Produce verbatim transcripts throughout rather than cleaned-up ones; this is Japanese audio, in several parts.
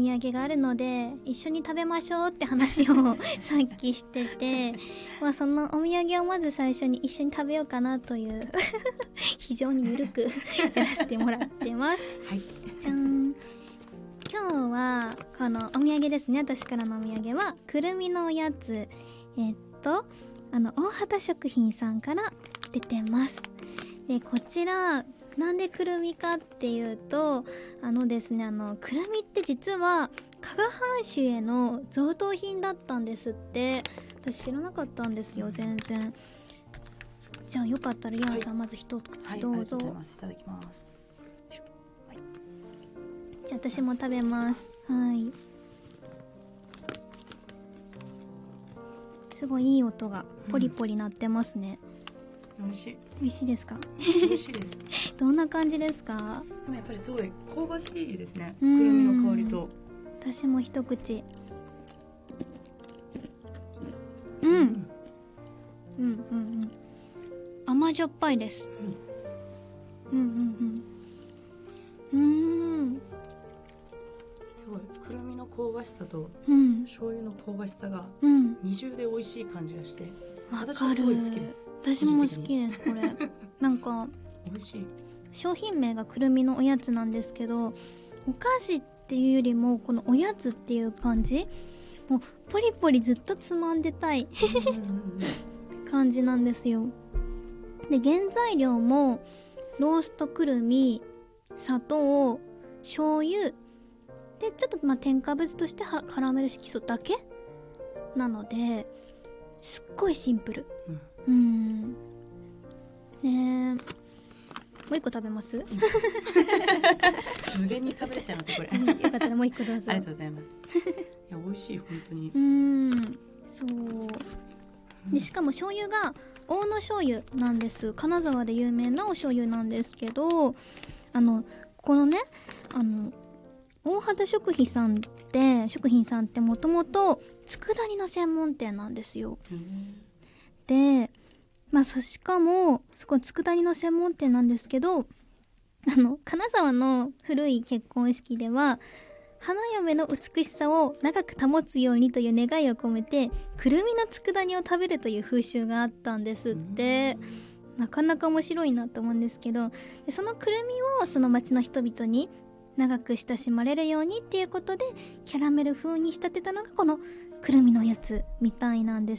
土産があるので一緒に食べましょうって話をさっきしてて、まあ、そのお土産をまず最初に一緒に食べようかなという非常にゆるくやらせてもらってます。 はい、 じゃん。今日はこのお土産ですね。私からのお土産はくるみのおやつ、えっとあの大畑食品さんから出てます。でこちらなんでくるみかっていうと、あのですねあのくるみって実は加賀藩主への贈答品だったんですって。私知らなかったんですよ全然。じゃあよかったらリアンさん、はい、まず一口どうぞ。 はい、ありがとうございます。いただきます。はい、 じゃあ私も食べます。はい、すごいいい音がポリポリ鳴ってますね。 うん、美味しい。 美味しいですか？ 美味しいです。 どんな感じですか？ でもやっぱりすごい香ばしいですね。くるみの香りと。 私も一口。うん。うんうんうん。甘じょっぱいです。うん。うんうんうん。うーん。 すごいくるみの香ばしさと、 うん、 醤油の香ばしさが二重で美味しい感じがして、 うん、 私はすごい好きです。 私も好きですこれ。なんか美味しい。 商品名がくるみのおやつなんですけど、お菓子っていうよりもこのおやつっていう感じ、もうポリポリずっとつまんでたい感じなんですよ。で原材料もローストくるみ、砂糖、醤油でちょっとまあ添加物としてはカラメル色素だけなのですっごいシンプル。うん、うんねえ、もう一個食べます？ 無限に食べれちゃいますこれ。 よかったらもう一個どうぞ。 ありがとうございます。いや美味しい本当に。 うーん、そうでしかも醤油が大野醤油なんです。金沢で有名なお醤油なんですけど、あのこのねあの大畑食品さんって食品さんってもともと佃煮の専門店なんですよ。でまあ、そしかもそこ佃煮の専門店なんですけど、あの金沢の古い結婚式では花嫁の美しさを長く保つようにという願いを込めてくるみの佃煮を食べるという風習があったんですって。なかなか面白いなと思うんですけど、でそのくるみをその町の人々に長く親しまれるようにっていうことでキャラメル風に仕立てたのがこのくるみのやつみたいなんです。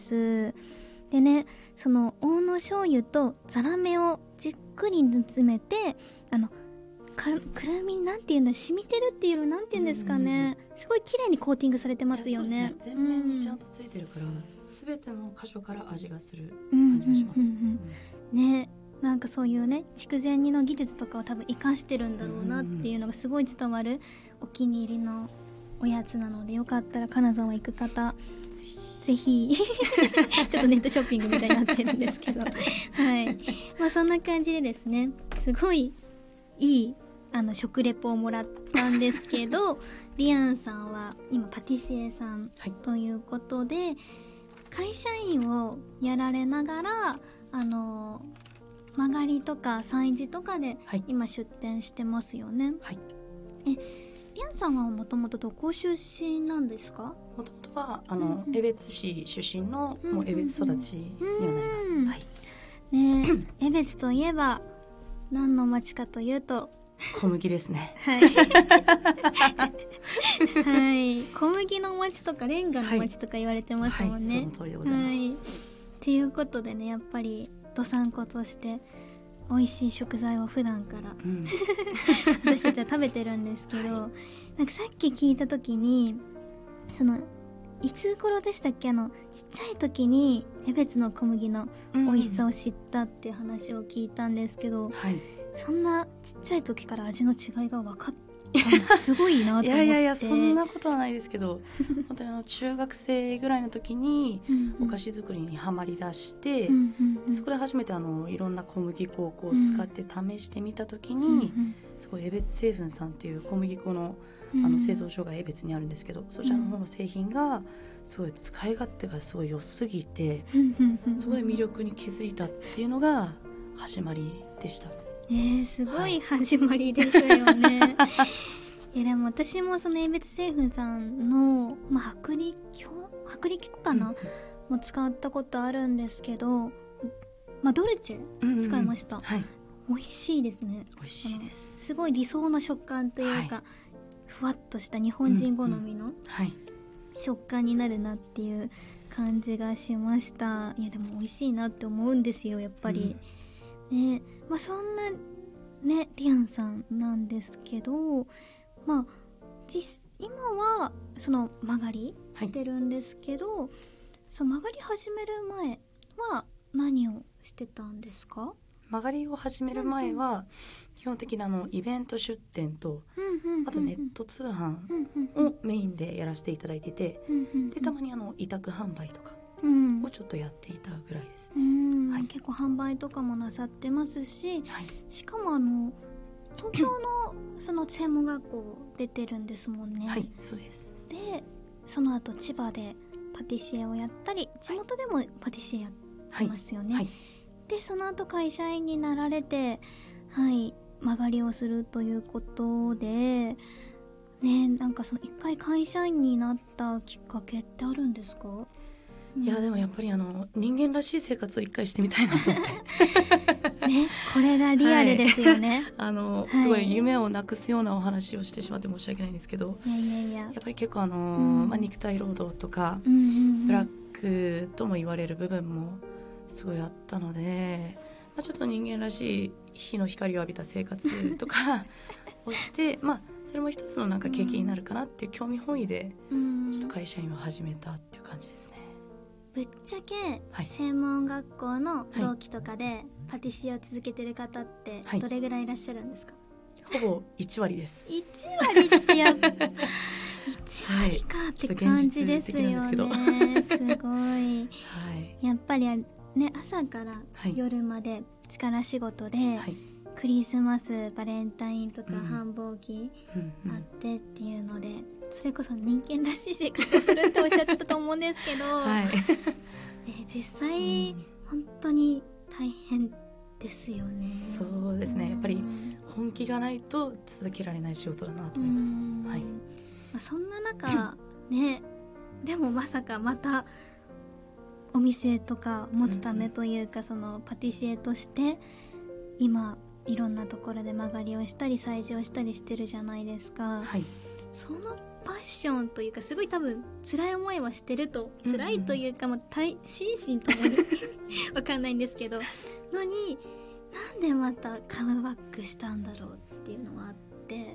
でね、その大野醤油とザラメをじっくり煮詰めて、あのかくるみなんていうんだ、染みてるっていうのなんていうんですかね、すごい綺麗にコーティングされてますよね。 そうですね、全面にちゃんとついてるから、すべ、うん、ての箇所から味がする感じがします。うんうんうんうん、ね、なんかそういうね筑前煮の技術とかを多分生かしてるんだろうなっていうのがすごい伝わるお気に入りのおやつなので、よかったら金沢行く方ぜひぜひちょっとネットショッピングみたいになってるんですけどはい、まあそんな感じでですね、すごいいいあの食レポをもらったんですけどリアンさんは今パティシエさんということで、はい、会社員をやられながらあの曲がりとか催事とかで今出店してますよね。はい、えリアンさんはもともとどこ出身なんですか？ もともとはあの、うんうん、江別市出身の、うんうん、もう江別育ちにはなります。はい、 ねえ江別といえば何の町かというと小麦ですね。 はい、はい、小麦の町とかレンガの町とか言われてますもんね。 はいはい、その通りでございます。はい、 っていうことでね、やっぱりどさん子として美味しい食材を普段から、うん、私たちは食べてるんですけど、はい、なんかさっき聞いた時にそのいつ頃でしたっけ、あのちっちゃい時に江別の小麦の美味しさを知ったっていう話を聞いたんですけど、うん、はい、そんなちっちゃい時から味の違いが分かったすごいなと思って。いやいやいや、そんなことはないですけど本当にあの中学生ぐらいの時にお菓子作りにはまりだして、うんうんうん、そこで初めてあのいろんな小麦粉をこう使って試してみた時に、うんうん、すごい江別製粉さんっていう小麦粉のあの製造所が江別にあるんですけど、そちらの方の製品がすごい使い勝手がすごい良すぎて、そこで魅力に気づいたっていうのが始まりでした。 えー、すごい始まりですよね。はい、 いやでも私もその英別製粉さんの、まあ、薄力薄力粉かな、うん、も使ったことあるんですけど、まあ、ドルチェ使いました、うんうんうん、はい、美味しいですね。 美味しいです。 すごい理想の食感というか、はい、ふわっとした日本人好みの食感になるなっていう感じがしました。いやでも美味しいなって思うんですよやっぱり、うん、ね、まあ、そんなねリアンさんなんですけど、まあ実今はその曲がりしてるんですけど、はい、その曲がり始める前は何をしてたんですか？ 曲がりを始める前は、うんうん、基本的なあのイベント出店と、うんうんうんうん、あとネット通販をメインでやらせていただいてて、うんうんうん、でたまにあの委託販売とかをちょっとやっていたぐらいですね、 うん、はい、結構販売とかもなさってますし、はい、しかもあの東京のその専門学校出てるんですもんね。 はい、そうです。 でその後千葉でパティシエをやったり地元でもパティシエやってますよね、はいはい、でその後会社員になられて、はい、曲がりをするということでね、なんかその一回会社員になったきっかけってあるんですか？ いやでもやっぱりあの人間らしい生活を一回してみたいなと思ってね、 これがリアルですよね、 はい、あの、はい、すごい夢をなくすようなお話をしてしまって申し訳ないんですけど、 いやいやいや、 やっぱり結構あの、うんまあ、肉体労働とか、うんうんうん、ブラックとも言われる部分もすごいあったので、まあ、ちょっと人間らしい日の光を浴びた生活とかをしてまあそれも一つのなんか経験になるかなっていう興味本位でちょっと会社員を始めたっていう感じですね。 ぶっちゃけ専門学校の同期とかでパティシエを続けてる方ってどれぐらいいらっしゃるんですか？ はい、ほぼいち割です。 いち割ってやっぱいち割かって感じですよね、はい、すごい、はい、やっぱりあれね、朝から夜まで力仕事で、はい、クリスマスバレンタインとか繁忙期あってっていうので、うんうんうん、それこそ人間らしい生活をするっておっしゃってたと思うんですけど、はい、実際、うん、本当に大変ですよね。 そうですね、やっぱり本気がないと続けられない仕事だなと思います、はい、まあ、そんな中ねでもまさかまたお店とか持つためというか、うん、そのパティシエとして今いろんなところで曲がりをしたり催事をしたりしてるじゃないですか、はい、そのパッションというかすごい多分辛い思いはしてると、辛いというか、もう心身ともにわかんないんですけどのになんでまたカムバックしたんだろうっていうのはあって。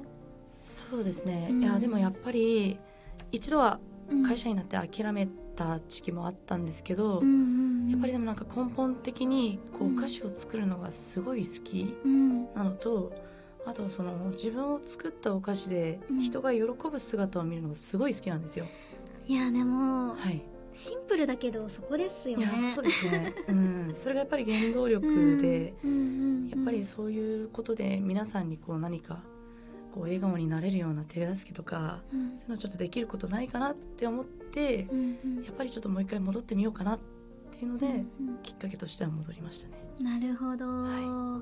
そうですね、うん、いやでもやっぱり一度は会社になって諦めた時期もあったんですけど、うんうんうん、やっぱりでもなんか根本的にこうお菓子を作るのがすごい好きなのと、うん、あとその自分を作ったお菓子で人が喜ぶ姿を見るのがすごい好きなんですよ、 うん、いやでも、はい、シンプルだけどそこですよね。 いやそうですね、うん、それがやっぱり原動力で、うんうんうんうん、やっぱりそういうことで皆さんにこう何かこう笑顔になれるような手助けとか、うん、そういうのちょっとできることないかなって思って、うんうん、やっぱりちょっともう一回戻ってみようかなっていうので、うんうん、きっかけとしては戻りましたね。 なるほど、はい、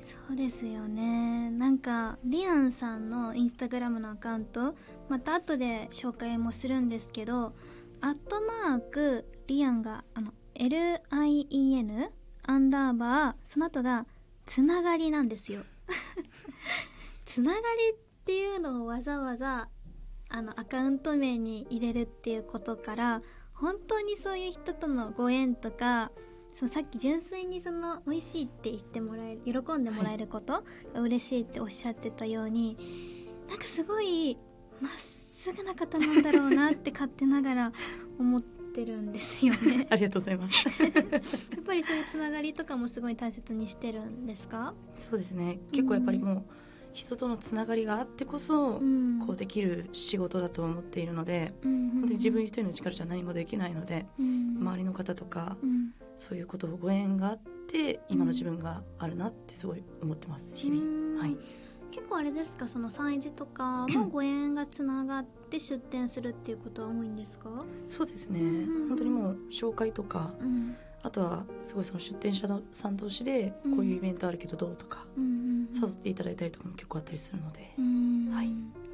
そうですよね。なんかリアンさんのインスタグラムのアカウントまた後で紹介もするんですけど、アットマークリアンがあの エルアイイーエヌ アンダーバーその後がつながりなんですよつながりっていうのをわざわざあのアカウント名に入れるっていうことから本当にそういう人とのご縁とか、そのさっき純粋にその美味しいって言ってもらえる、喜んでもらえることが嬉しいっておっしゃってたように、はい、なんかすごいまっすぐな方なんだろうなって勝手ながら思ってるんですよねありがとうございますやっぱりそういうつながりとかもすごい大切にしてるんですか？ そうですね、結構やっぱりもう、うん、人とのつながりがあってこそ、うん、こうできる仕事だと思っているので、うん、本当に自分一人の力じゃ何もできないので、うん、周りの方とか、うん、そういうことをご縁があって今の自分があるなってすごい思ってます日々、はい、 結構あれですか、その催事とかもご縁がつながって出店するっていうことは多いんですか？ そうですね、うん、本当にもう紹介とか、うん、あとはすごいその出店者さん同士でこういうイベントあるけどどうとか、うん、誘っていただいたりとかも結構あったりするので、うん、はい、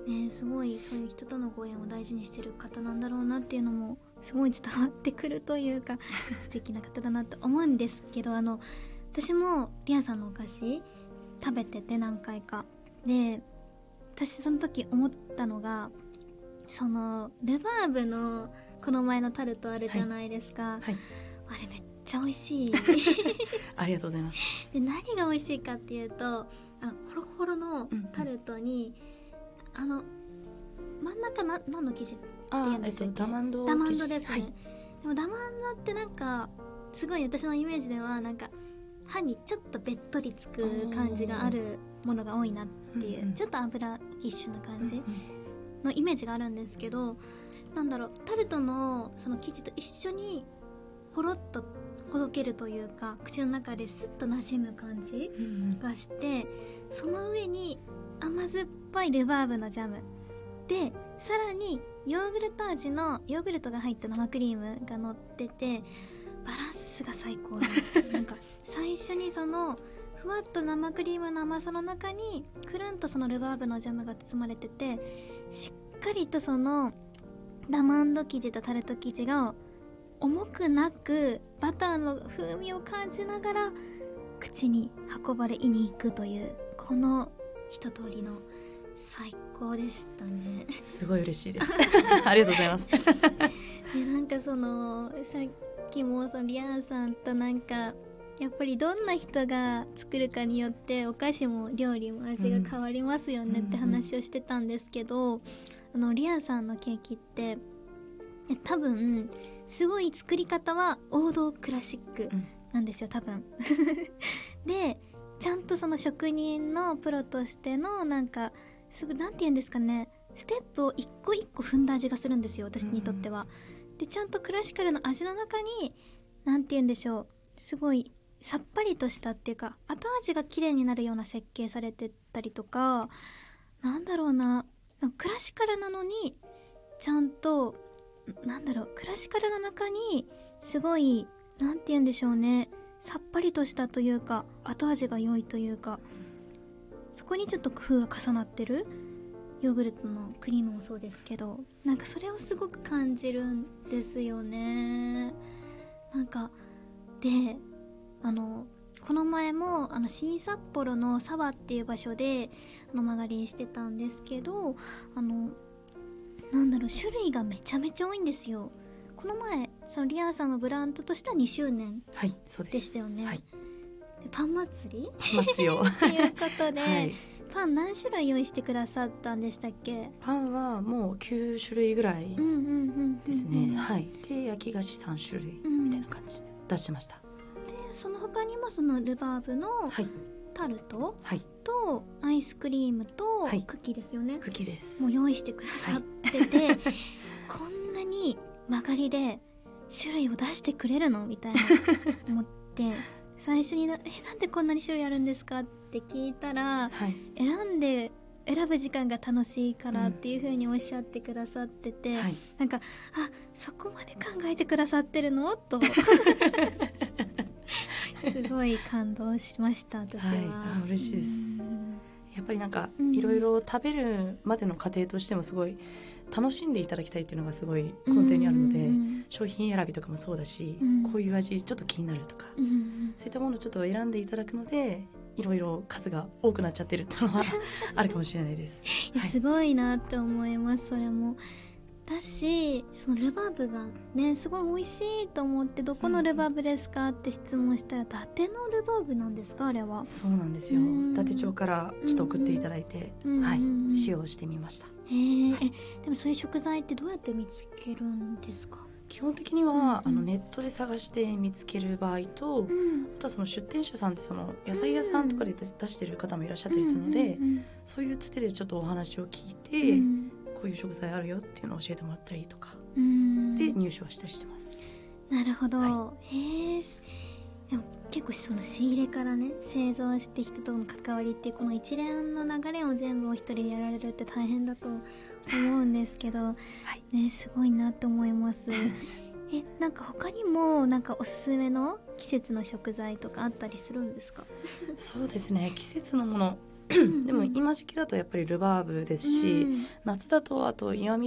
ね、すごいそういう人とのご縁を大事にしてる方なんだろうなっていうのもすごい伝わってくるというか素敵な方だなと思うんですけど、あの私もリアさんのお菓子食べてて何回かで、私その時思ったのが、そのルバーブのこの前のタルトあるじゃないですか、はいはい、あれめっちゃ美味しいありがとうございます。 で何が美味しいかっていうと、あのホロホロのタルトに、うんうん、あの真ん中な何の生地っていうんですか、えっと、 ダマンドダマンドですね、はい、でもダマンドってなんかすごい私のイメージではなんか歯にちょっとべっとりつく感じがあるものが多いなっていう、うんうん、ちょっと油ギッシュな感じのイメージがあるんですけど、なんだろう、タルトのその生地と一緒にほろっとほどけるというか、口の中でスッと馴染む感じがして、うんうん、その上に甘酸っぱいルバーブのジャムで、さらにヨーグルト味のヨーグルトが入った生クリームが乗ってて、バランスが最高なんですなんか最初にそのふわっと生クリームの甘さの中にくるんとそのルバーブのジャムが包まれてて、しっかりとそのダマンド生地とタルト生地が重くなくバターの風味を感じながら口に運ばれに行くという、この一通りの最高でしたね。 すごい嬉しいですありがとうございますでなんかそのさっきもそのリアンさんとなんかやっぱりどんな人が作るかによってお菓子も料理も味が変わりますよねって話をしてたんですけど、うんうんうん、あのリアさんのケーキって多分すごい作り方は王道クラシックなんですよ多分でちゃんとその職人のプロとしてのなんかすぐなんて言うんですかね、ステップを一個一個踏んだ味がするんですよ私にとっては、うん、でちゃんとクラシカルの味の中になんて言うんでしょう、すごいさっぱりとしたっていうか後味が綺麗になるような設計されてたりとか、なんだろうな、クラシカルなのにちゃんとなんだろう、クラシカルの中にすごいなんて言うんでしょうね、さっぱりとしたというか後味が良いというか、そこにちょっと工夫が重なってるヨーグルトのクリームもそうですけど、なんかそれをすごく感じるんですよね。なんかであのこの前もあの新札幌のサワっていう場所であの間借りしてたんですけど、あのなんだろう、種類がめちゃめちゃ多いんですよ。この前そのリアンさんのブランドとしてはにしゅうねんでしたよね、はい、でパン祭りパン祭りをということで、はい、パン何種類用意してくださったんでしたっけ？ パンはもうきゅうしゅるいぐらいですね、はい、で焼き菓子さんしゅるいみたいな感じで出してました、 うん、でその他にもそのルバーブのタルト、はい、とアイスクリームとクッキーですよね、はい、 クッキーです。 もう用意してくださってて、はい、こんなに曲がりで種類を出してくれるのみたいな思って最初になえなんでこんなに種類あるんですかって聞いたら、はい、選んで選ぶ時間が楽しいからっていう風におっしゃってくださってて、うん、なんかあそこまで考えてくださってるのとすごい感動しました私は、はい、 あ嬉しいです。やっぱりなんかいろいろ食べるまでの過程としてもすごい楽しんでいただきたいっていうのがすごい根底にあるので、うん、商品選びとかもそうだし、うん、こういう味ちょっと気になるとか、うん、そういったものをちょっと選んでいただくのでいろいろ数が多くなっちゃってるっていうのはあるかもしれないですいや、はい、すごいなって思います。それもだしそのルバーブがねすごい美味しいと思って、どこのルバーブですかって質問したら、うん、伊達のルバーブなんですかあれは？ そうなんですよ、伊達町からちょっと送っていただいて、うんはい、使用してみました。 へー、はい、えでもそういう食材ってどうやって見つけるんですか？ 基本的には、うんうん、あのネットで探して見つける場合と、うん、あとはその出店者さんってその野菜屋さんとかで出してる方もいらっしゃったりするので、うんうんうんうん、そういうつてでちょっとお話を聞いて、うん、こういう食材あるよっていうのを教えてもらったりとか、うん、で入手はしたりしてます。 なるほど、 はい、 へえ。でも結構その仕入れからね製造して人との関わりっていうこの一連の流れを全部お一人でやられるって大変だと思うんですけど、はいね、すごいなと思いますえなんか他にもなんかおすすめの季節の食材とかあったりするんですか？ そうですね、季節のものでも今時期だとやっぱりルバーブですし、うん、夏だとあと岩見